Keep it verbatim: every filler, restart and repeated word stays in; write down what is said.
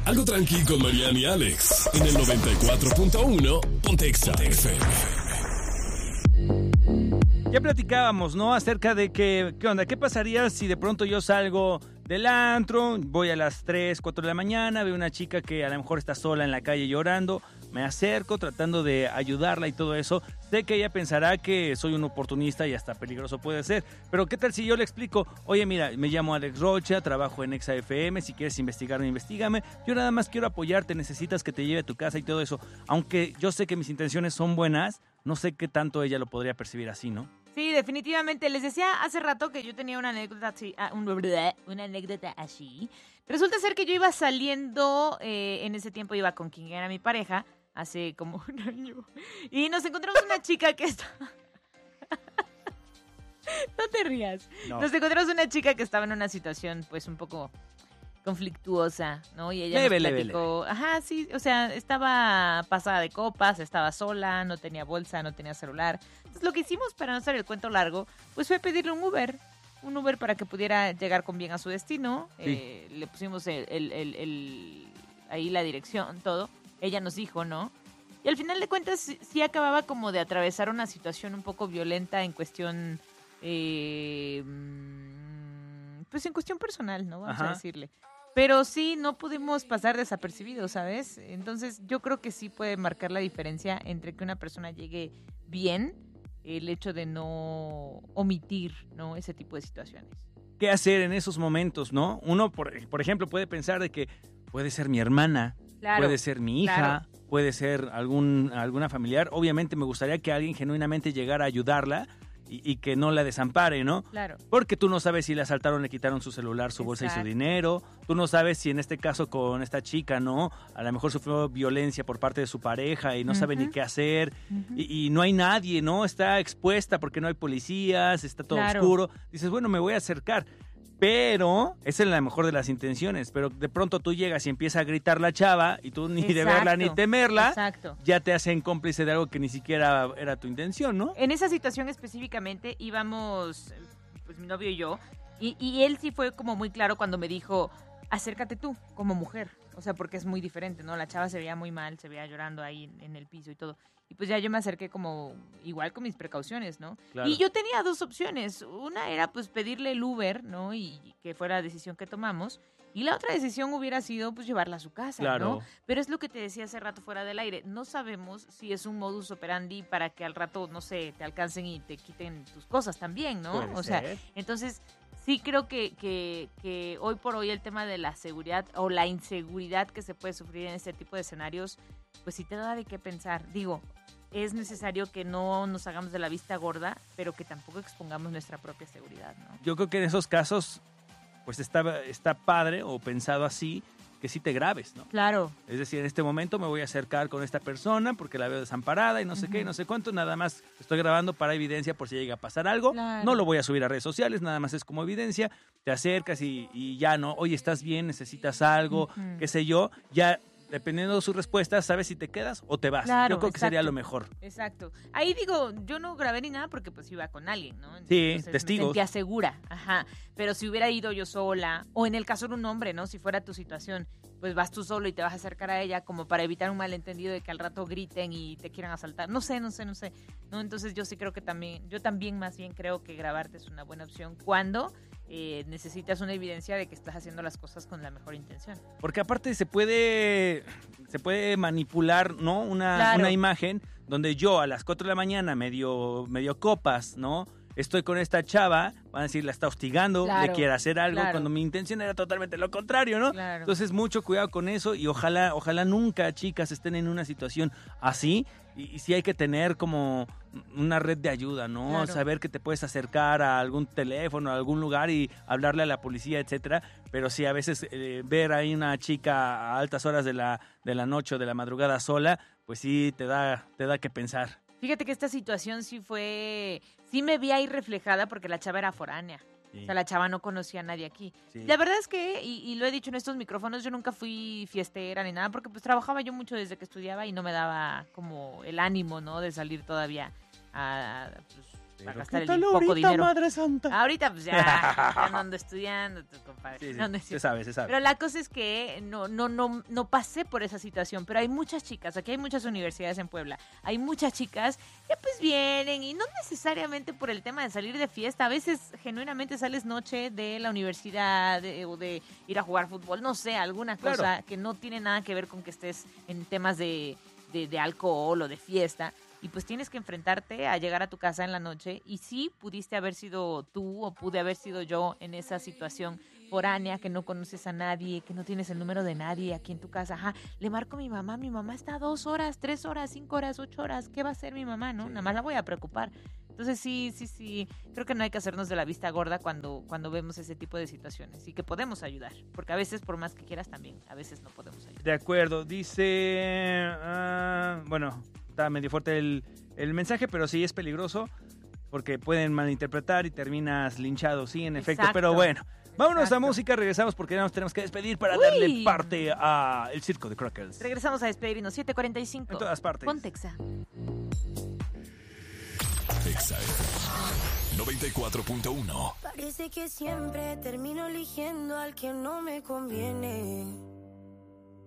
Algo tranqui con Mariana y Alex. En el noventa y cuatro punto uno, Ponte Exa F M. Ya platicábamos, ¿no? Acerca de que, ¿qué onda? ¿Qué pasaría si de pronto yo salgo del antro, voy a las tres, cuatro de la mañana, veo una chica que a lo mejor está sola en la calle llorando, me acerco tratando de ayudarla y todo eso? Sé que ella pensará que soy un oportunista y hasta peligroso puede ser, pero ¿qué tal si yo le explico? Oye, mira, me llamo Alex Rocha, trabajo en Exa F M, si quieres investigarme, investígame, yo nada más quiero apoyarte, necesitas que te lleve a tu casa y todo eso. Aunque yo sé que mis intenciones son buenas, no sé qué tanto ella lo podría percibir así, ¿no? Sí, definitivamente. Les decía hace rato que yo tenía una anécdota así, una anécdota así. Resulta ser que yo iba saliendo, eh, en ese tiempo iba con quien era mi pareja, hace como un año, y nos encontramos una chica que está... No te rías. No. Nos encontramos una chica que estaba en una situación pues un poco conflictuosa, ¿no? Y ella leve, nos platicó, leve, leve. Ajá, sí, o sea, estaba pasada de copas, estaba sola, no tenía bolsa, no tenía celular. Entonces lo que hicimos, para no hacer el cuento largo, pues fue pedirle un Uber, un Uber para que pudiera llegar con bien a su destino. Sí. Eh, le pusimos el, el, el, el, ahí la dirección, todo. Ella nos dijo, ¿no? Y al final de cuentas sí, sí acababa como de atravesar una situación un poco violenta en cuestión, eh, pues en cuestión personal, ¿no? Vamos Ajá. a decirle. Pero sí, no pudimos pasar desapercibidos, ¿sabes? Entonces yo creo que sí puede marcar la diferencia entre que una persona llegue bien, el hecho de no omitir, ¿no? Ese tipo de situaciones. ¿Qué hacer en esos momentos, no? Uno, por, por ejemplo, puede pensar de que puede ser mi hermana, claro, puede ser mi hija, claro, puede ser algún, alguna familiar. Obviamente me gustaría que alguien genuinamente llegara a ayudarla, Y, y que no la desampare, ¿no? Claro. Porque tú no sabes si le asaltaron, le quitaron su celular, su bolsa Exacto. y su dinero. Tú no sabes si en este caso con esta chica, ¿no? A lo mejor sufrió violencia por parte de su pareja y no uh-huh. sabe ni qué hacer. Uh-huh. Y, y no hay nadie, ¿no? Está expuesta porque no hay policías, está todo claro. oscuro. Dices, bueno, me voy a acercar. Pero, esa es la mejor de las intenciones, pero de pronto tú llegas y empieza a gritar la chava y tú ni Exacto. de verla ni temerla, Exacto. ya te hacen cómplice de algo que ni siquiera era tu intención, ¿no? En esa situación específicamente íbamos, pues mi novio y yo, y, y él sí fue como muy claro cuando me dijo, acércate tú como mujer, o sea, porque es muy diferente, ¿no? La chava se veía muy mal, se veía llorando ahí en, en el piso y todo. Y pues ya yo me acerqué como igual con mis precauciones, ¿no? Claro. Y yo tenía dos opciones. Una era pues pedirle el Uber, ¿no? Y que fuera la decisión que tomamos. Y la otra decisión hubiera sido pues llevarla a su casa, claro. ¿no? Pero es lo que te decía hace rato fuera del aire. No sabemos si es un modus operandi para que al rato, no sé, te alcancen y te quiten tus cosas también, ¿no? Puede o ser. sea, entonces sí creo que, que, que hoy por hoy el tema de la seguridad o la inseguridad que se puede sufrir en este tipo de escenarios, pues sí te da de qué pensar. Digo, es necesario que no nos hagamos de la vista gorda, pero que tampoco expongamos nuestra propia seguridad, ¿no? Yo creo que en esos casos, pues está, está padre o pensado así, que sí te grabes, ¿no? Claro. Es decir, en este momento me voy a acercar con esta persona porque la veo desamparada y no sé uh-huh. qué, no sé cuánto, nada más estoy grabando para evidencia por si llega a pasar algo. Claro. No lo voy a subir a redes sociales, nada más es como evidencia. Te acercas y, y ya, ¿no? Oye, ¿estás bien? ¿Necesitas algo? Uh-huh. ¿Qué sé yo? Ya... Dependiendo de sus respuestas, sabes si te quedas o te vas. Claro, yo creo exacto. que sería lo mejor. Exacto. Ahí digo, yo no grabé ni nada porque pues iba con alguien, ¿no? Entonces, sí, testigos. Me sentía segura, ajá. Pero si hubiera ido yo sola, o en el caso de un hombre, ¿no? Si fuera tu situación, pues vas tú solo y te vas a acercar a ella como para evitar un malentendido de que al rato griten y te quieran asaltar. No sé, no sé, no sé. ¿No? Entonces yo sí creo que también, yo también más bien creo que grabarte es una buena opción cuando... Eh, necesitas una evidencia de que estás haciendo las cosas con la mejor intención. Porque aparte se puede se puede manipular, ¿no? Una, claro. una imagen donde yo a las cuatro de la mañana medio, medio copas, ¿no? Estoy con esta chava, van a decir, la está hostigando, claro, le quiere hacer algo, claro. cuando mi intención era totalmente lo contrario, ¿no? Claro. Entonces, mucho cuidado con eso y ojalá, ojalá nunca, chicas, estén en una situación así. Y, y sí hay que tener como una red de ayuda, ¿no? Claro. Saber que te puedes acercar a algún teléfono, a algún lugar y hablarle a la policía, etcétera. Pero sí, a veces eh, ver ahí una chica a altas horas de la, de la noche o de la madrugada sola, pues sí te da, te da que pensar. Fíjate que esta situación sí fue, sí me vi ahí reflejada porque la chava era foránea. Sí. O sea, la chava no conocía a nadie aquí. Sí. La verdad es que, y, y lo he dicho en estos micrófonos, yo nunca fui fiestera ni nada, porque pues trabajaba yo mucho desde que estudiaba y no me daba como el ánimo, ¿no? De salir todavía a, pues, para gastar el poco ahorita, dinero. Madre Santa? Ahorita pues ya, ya no ando estudiando, tu compadre. Sí, sí, No, no es se cierto. sabe, se sabe. Pero la cosa es que no, no, no, no pasé por esa situación, pero hay muchas chicas, aquí hay muchas universidades en Puebla, hay muchas chicas que pues vienen y no necesariamente por el tema de salir de fiesta, a veces genuinamente sales noche de la universidad de- o de ir a jugar fútbol, no sé, alguna cosa Claro. que no tiene nada que ver con que estés en temas de, de, de alcohol o de fiesta. Y pues tienes que enfrentarte a llegar a tu casa en la noche. Y sí, pudiste haber sido tú o pude haber sido yo en esa situación foránea, que no conoces a nadie, que no tienes el número de nadie aquí en tu casa. Ajá, le marco a mi mamá, mi mamá está dos horas, tres horas, cinco horas, ocho horas. ¿Qué va a hacer mi mamá, no? Sí. Nada más la voy a preocupar. Entonces sí, sí, sí, creo que no hay que hacernos de la vista gorda cuando, cuando vemos ese tipo de situaciones y que podemos ayudar. Porque a veces, por más que quieras también, a veces no podemos ayudar. De acuerdo, dice... ah, bueno, está medio fuerte el, el mensaje, pero sí es peligroso porque pueden malinterpretar y terminas linchado, sí, en efecto. Exacto. Pero bueno, vámonos Exacto. a música, regresamos porque ya nos tenemos que despedir para Uy. darle parte a el Circo de Crackers. Regresamos a despedirnos, siete cuarenta y cinco. En todas partes. Pontexa. Exa F M noventa y cuatro punto uno. Parece que siempre termino eligiendo al que no me conviene.